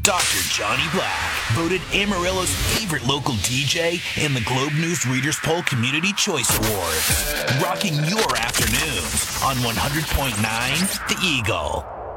Dr. Johnny Black, voted Amarillo's favorite local DJ in the Globe News Readers Poll Community Choice Awards. Rocking your afternoons on 100.9 The Eagle.